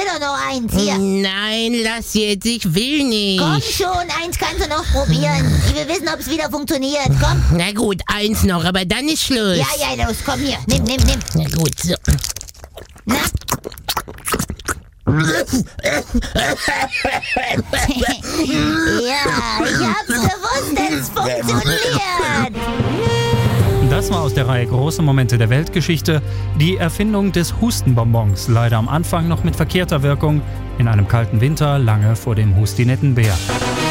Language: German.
doch noch eins. Hier. Nein, lass jetzt, ich will nicht. Komm schon, eins kannst du noch probieren. Ich will wissen, ob es wieder funktioniert. Komm. Na gut, eins noch, aber dann ist Schluss. Ja, los, komm hier. Nimm. Na gut, so. Na? Ja, ich hab's gewusst, es funktioniert. Das war aus der Reihe Große Momente der Weltgeschichte die Erfindung des Hustenbonbons, leider am Anfang noch mit verkehrter Wirkung, in einem kalten Winter lange vor dem Hustinettenbär.